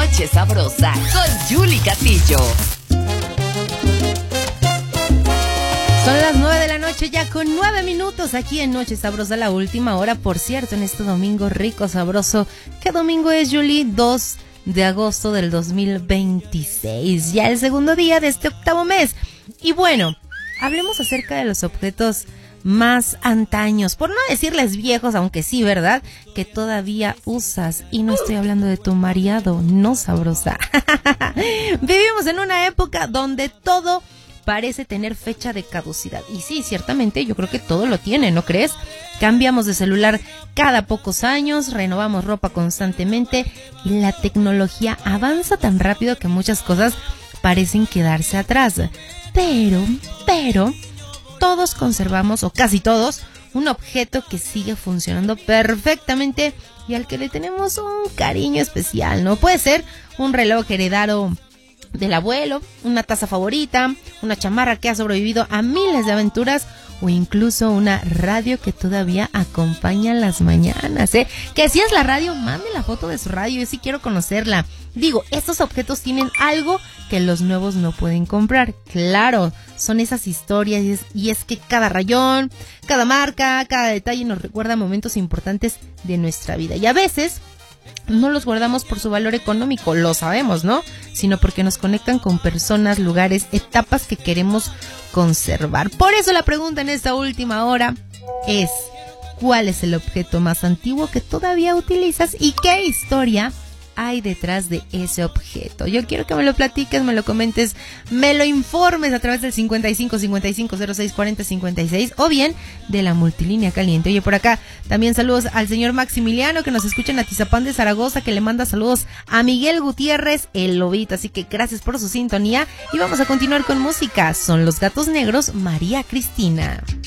Noche Sabrosa con Julie Castillo. Son las 9 de la noche ya con 9 minutos aquí en Noche Sabrosa, la última hora, por cierto, en este domingo rico, sabroso. ¿Qué domingo es, Julie? 2 de agosto del 2026, ya el segundo día de este octavo mes. Y bueno, hablemos acerca de los objetos más antaños, por no decirles viejos, aunque sí, ¿verdad? Que todavía usas. Y no estoy hablando de tu mareado, no, sabrosa. Vivimos en una época donde todo parece tener fecha de caducidad. Y sí, ciertamente, yo creo que todo lo tiene, ¿no crees? Cambiamos de celular cada pocos años, renovamos ropa constantemente y la tecnología avanza tan rápido que muchas cosas parecen quedarse atrás. Pero, todos conservamos, o casi todos, un objeto que sigue funcionando perfectamente y al que le tenemos un cariño especial, ¿no? Puede ser un reloj heredado del abuelo, una taza favorita, una chamarra que ha sobrevivido a miles de aventuras o incluso una radio que todavía acompaña las mañanas, ¿eh? Que si es la radio, mande la foto de su radio, yo sí quiero conocerla. Digo, estos objetos tienen algo que los nuevos no pueden comprar. Claro, son esas historias y es que cada rayón, cada marca, cada detalle nos recuerda momentos importantes de nuestra vida. Y a veces no los guardamos por su valor económico, lo sabemos, ¿no? Sino porque nos conectan con personas, lugares, etapas que queremos conservar. Por eso la pregunta en esta última hora es: ¿cuál es el objeto más antiguo que todavía utilizas y qué historia hay detrás de ese objeto? Yo quiero que me lo platiques, me lo comentes, me lo informes a través del 55 55 06 40 56 o bien de la multilínea caliente. Oye, por acá también saludos al señor Maximiliano que nos escucha en Atizapán de Zaragoza, que le manda saludos a Miguel Gutiérrez, el lobito. Así que gracias por su sintonía y vamos a continuar con música. Son Los Gatos Negros, María Cristina.